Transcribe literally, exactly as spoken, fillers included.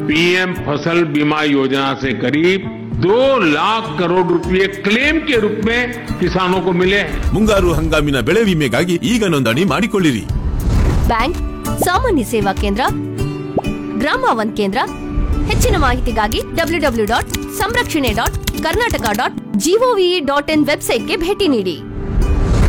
PM फसल बीमा योजना से करीब दो लाख करोड़ रुपए क्लेम के रूप में किसानों को मिले हैं। ಮುಂಗಾರು ಹಂಗಾಮಿನ ಬೆಳೆ ವಿಮೆಗಾಗಿ ಈಗ ನೋಂದಣಿ ಮಾಡಿಕೊಳ್ಳಿರಿ. ಬ್ಯಾಂಕ್, ಸಾಮಾನ್ಯ ಸೇವಾ ಕೇಂದ್ರ, ಗ್ರಾಮ ಒನ್ ಕೇಂದ್ರ. ಹೆಚ್ಚಿನ ಮಾಹಿತಿಗಾಗಿ ಡಬ್ಲ್ಯೂ ಡಬ್ಲ್ಯೂ ಡಾಟ್ ಸಂರಕ್ಷಣೆ dot Karnataka dot gov dot in ವೆಬ್ಸೈಟ್ಗೆ ಭೇಟಿ ನೀಡಿ.